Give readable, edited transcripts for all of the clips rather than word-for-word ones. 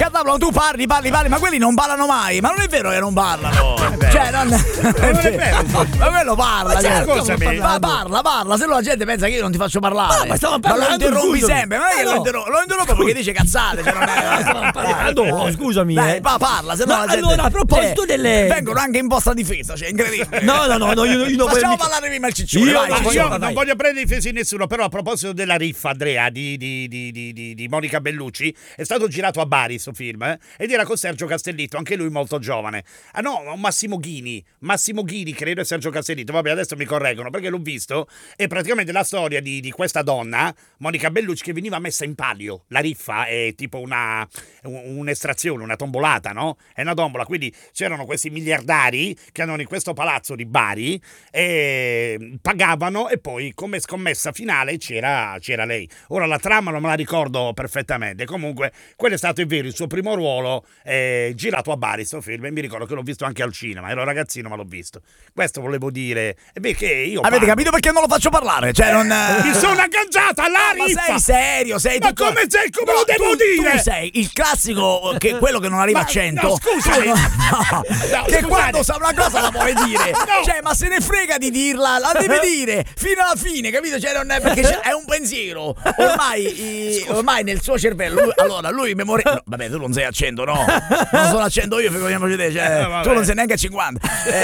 Cartapalo, tu parli, ma quelli non parlano mai. Ma non è vero che non parlano. Cioè, non è vero. Ma quello parla. Parla, se no la gente pensa che io non ti faccio parlare. Ma stavo parlando. Ma lo interrompi sempre. Ma non è che lo interrompo perché dice cazzate. Cioè non è... Scusami. Dai, parla, se no la gente... Allora, a proposito delle... Vengono anche in vostra difesa, cioè incredibile. No, io non facciamo parlare prima il ciccione. Io non voglio prendere difesa di nessuno, però a proposito della riffa, Andrea, di Monica Bellucci, è stato girato a Bari sto film, ed era con Sergio Castellitto, anche lui molto giovane. Ah no, Massimo Ghini, credo, e Sergio Castellitto. Vabbè, adesso mi correggono perché l'ho visto. È praticamente la storia di questa donna, Monica Bellucci, che veniva messa in palio. La riffa è tipo un'estrazione, una tombolata, no? È una tombola, quindi c'erano questi miliardari che andavano in questo palazzo di Bari e pagavano, e poi come scommessa finale c'era lei. Ora la trama non me la ricordo perfettamente, comunque quello è stato, è vero, il suo primo ruolo girato a Bari, sto film, e mi ricordo che l'ho visto anche al cinema, ero ragazzino ma l'ho visto. Questo volevo dire, perché io avete capito perché non lo faccio parlare? Cioè non mi sono agganciata alla riffa. Ma sei serio? Ma tutto... come lo devo dire? Tu sei il classico, quello che non arriva a 100. No, scusami. Che quando sa una cosa la vuole dire. No. Cioè, ma se ne frega di dirla, la deve dire fino alla fine, capito? Cioè, non è perché è un pensiero. Ormai nel suo cervello, lui memorizza. No, vabbè, tu non sei a 100, no? Non sono a 100 io, figuriamoci te. Cioè, tu non sei neanche a 50.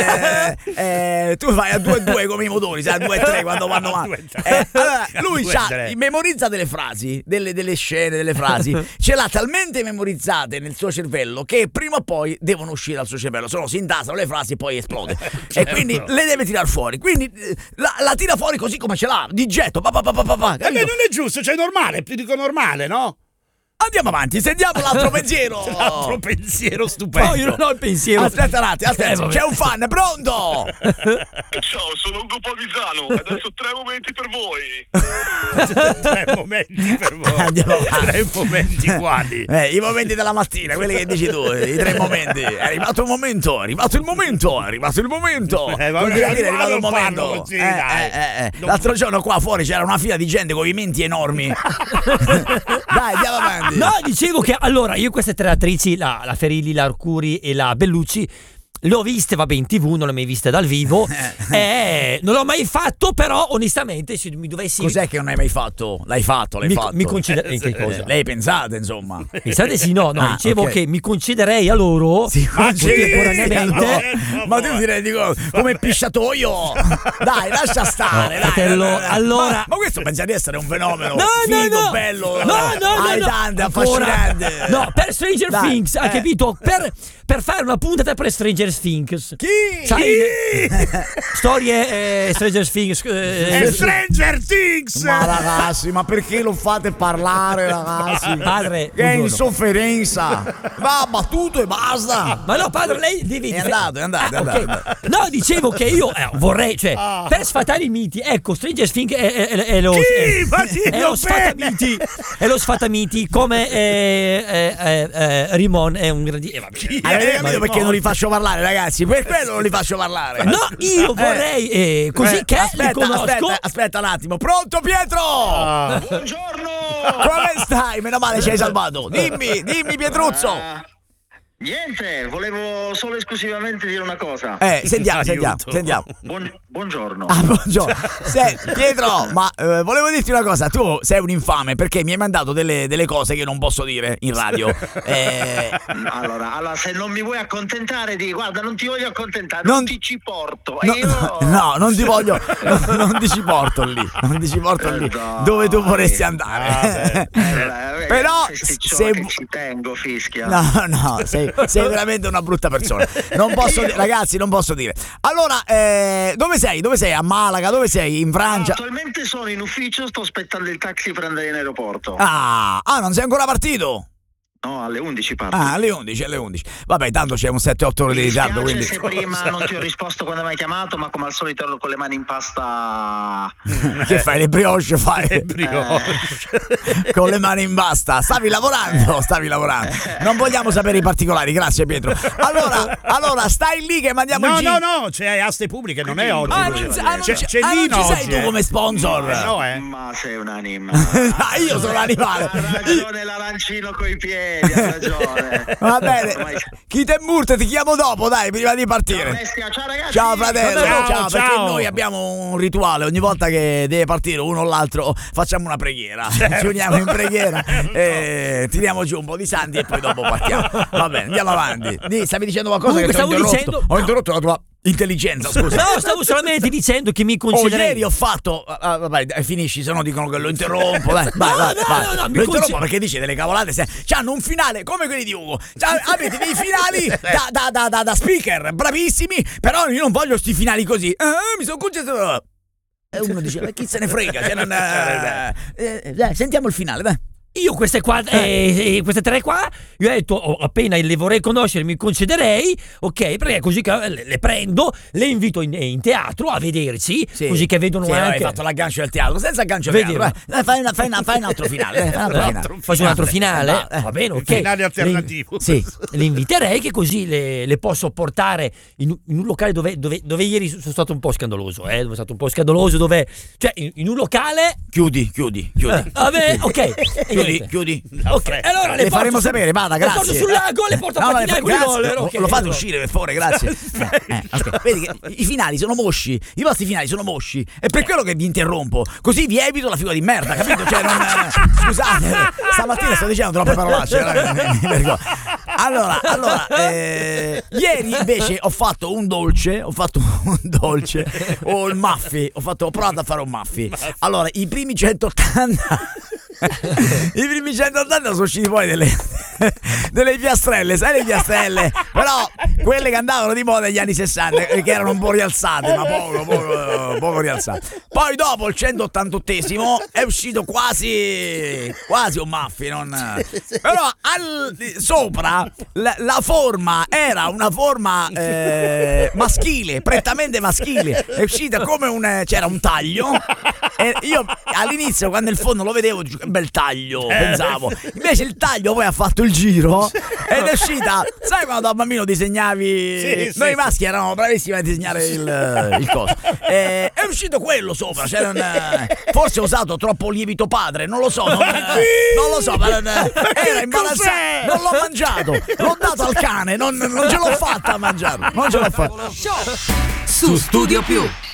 Tu fai a 2-2 come i motori, sai, a 2-3 quando vanno male. Allora, lui memorizza delle frasi, delle scene, delle frasi. Ce l'ha talmente memorizzate nel suo cervello che prima o poi devono uscire dal suo cervello, se no si intasano le frasi e poi esplode. E quindi le deve tirar fuori. Quindi la tira fuori così come ce l'ha, di getto. Non è giusto, cioè normale, più dico normale, no? Andiamo avanti, sentiamo l'altro pensiero. L'altro pensiero stupendo. No, io non ho il pensiero. Aspetta un attimo, c'è un fan, pronto? Ciao, sono Ugo Polisano. Adesso 3 momenti per voi. 3 momenti per voi. Andiamo avanti. 3 momenti quali? I momenti della mattina, quelli che dici tu, i 3 momenti. È arrivato il momento. Vabbè, è arrivato il momento. Così, dai. L'altro giorno qua fuori c'era una fila di gente con i menti enormi. Dai, andiamo avanti. No, dicevo che allora io queste 3 attrici, la Ferilli, la Arcuri e la Bellucci, le ho viste, vabbè, in TV, non le ho mai viste dal vivo. Non l'ho mai fatto, però onestamente se mi dovessi... Cos'è che non hai mai fatto? L'hai fatto. Mi concederei che cosa? Lei pensate, insomma. Pensate sì, no, dicevo okay, che mi concederei a loro contemporaneamente. Ma tu ti rendi conto? Come pisciatoio. Dai, lascia stare, dai. Allora, ma questo pensa di essere un fenomeno no, bello. No, affascinante. No, per Stranger Things, hai capito? Per fare una puntata per Stranger Things. Chi? Sai, storie Stranger Things. Stranger Things. Ma ragazzi, ma perché lo fate parlare, ragazzi? Padre, che è in sofferenza. Va battuto e basta. Ma no, padre, lei devi... È andato. Okay. No, dicevo che io vorrei, cioè, per sfatare i miti, ecco, Stranger Things è lo sfatamiti. È lo sfatamiti, come Rimon è un grande... perché non li faccio parlare, ragazzi? Per quello non li faccio parlare. No, io vorrei così che li conosco. Aspetta un attimo. Pronto, Pietro? Buongiorno. Come stai? Meno male ci hai salvato. Dimmi Pietruzzo. Niente, volevo solo esclusivamente dire una cosa. Sentiamo. Buongiorno. Buongiorno. Pietro, ma volevo dirti una cosa. Tu sei un infame perché mi hai mandato delle cose che non posso dire in radio. Allora, se non mi vuoi accontentare, guarda, non ti voglio accontentare, non ti ci porto. No, non ti voglio. Non ti ci porto lì. Dove tu vorresti andare. Però se ci tengo, fischia. No, sei veramente una brutta persona. Non posso ragazzi, non posso dire. Allora, dove sei? A Malaga? Dove sei? In Francia? Attualmente sono in ufficio, sto aspettando il taxi per andare in aeroporto. Non sei ancora partito? No, alle 11 parto. Alle 11. Vabbè, tanto c'è un 7-8 ore di ritardo, quindi... se prima non ti ho risposto quando mi hai chiamato, ma come al solito ero con le mani in pasta. Che fai? Le brioche fai? Con le mani in pasta. Stavi lavorando. Non vogliamo sapere i particolari, grazie Pietro. Allora stai lì che mandiamo il giro. No, c'è aste pubbliche, non è oggi. C'è Lino oggi. Sei tu come sponsor? Ma sei un animale. Io sono l'animale. Ha ragione l'arancino coi piedi. vedi, hai ragione. Va bene, Kit e Murt, ti chiamo dopo, dai, prima di partire. Bestia, ciao ragazzi. Ciao fratello, Ciao, perché ciao. noi abbiamo un rituale, ogni volta che deve partire uno o l'altro facciamo una preghiera, ci uniamo in preghiera, tiriamo giù un po' di santi e poi dopo partiamo. Va bene, andiamo avanti. Stavi dicendo qualcosa? Comunque che ti ho stavo interrotto. dicendo- Ho interrotto la tua intelligenza, scusa. No, stavo solamente dicendo che mi concederei. Ieri ho fatto. Vai, finisci, se no dicono che lo interrompo. Dai, vai, vai, no, vai. no, no, mi Lo interrompo conce- perché dice delle cavolate. C'hanno un finale come quelli di Ugo. Avete dei finali da speaker, bravissimi. Però io non voglio sti finali così. Mi sono concentrato. E uno dice, ma chi se ne frega? Cioè, dai, sentiamo il finale, dai. Io queste queste tre qua, io ho detto appena le vorrei conoscere mi concederei, ok, perché così che le prendo, le invito in teatro a vederci, Sì. così che vedono Sì, anche. hai fatto l'aggancio del teatro, senza aggancio del Vedi, teatro. Fai un altro finale. Faccio un altro finale, va bene, ok. Finale alternativo. Sì, le inviterei che così le posso portare in un locale dove ieri sono stato un po' scandaloso, dove è stato un po' scandaloso, dove cioè in un locale. Chiudi. Vabbè, ok. Chiudi. Ok, allora le faremo sapere, vada, Le porto grazie. sul lago, le porto a pattinare con i roller, ok. Lo fate uscire per favore, grazie. Ok. Vedi che i finali sono mosci, i vostri finali sono mosci, è per quello che vi interrompo, così vi evito la figura di merda, capito? Cioè scusate, stamattina sto dicendo troppe parolacce. Allora, ieri invece ho fatto un dolce, o il muffy, ho provato a fare un muffy. Allora, i primi 180 sono usciti fuori delle piastrelle, sai le piastrelle? Però quelle che andavano di moda negli anni 60, che erano un po' rialzate, ma poco rialzate. Poi dopo il 188esimo è uscito quasi un muffy, però sopra la forma era una forma maschile, prettamente maschile. È uscita come c'era un taglio. E io all'inizio, quando il fondo lo vedevo, dicevo, che bel taglio, pensavo. Invece il taglio poi ha fatto il giro ed è uscita. Sai quando da bambino disegnavi? Noi maschi eravamo bravissimi a disegnare il coso. È uscito quello sopra. Forse ho usato troppo lievito padre, non lo so. Non lo so, era imbarazzato. Non l'ho mangiato, l'ho dato al cane, non ce l'ho fatta a mangiarlo. Non ce l'ho fatta. Su Studio Più.